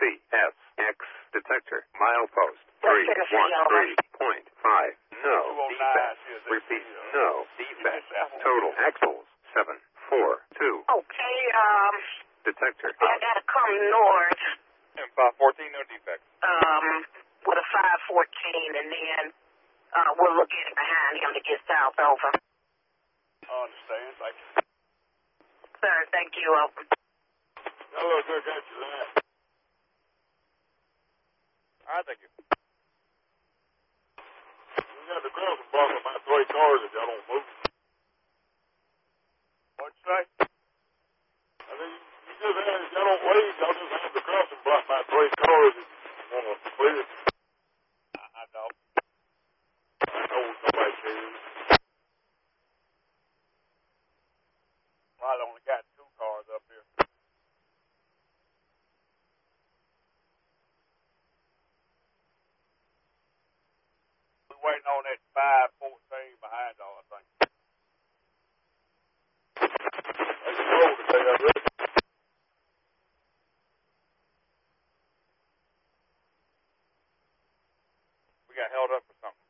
CSX detector. Milepost West Tennessee, over. 313.5. No 209 defects. is Repeat, no defects. Total axles 742. Okay, Detector I out. gotta come north, And 514, no defects. with a 514, and then, we'll look at it behind him to get south, over. I understand. Thank you. Sir, thank you, over. Hello, sir. Got you that. All right, thank you. We got the crossing block with my 3 cars if y'all don't move. What'd you say? I mean, you just had, if y'all don't leave, y'all just have the crossing block by 3 cars if you want to clear it. I don't. I know nobody cares. Probably only got 2 cars up here. We're waiting on that 514 behind y'all, I think. They can roll today, I reckon. We got held up for something.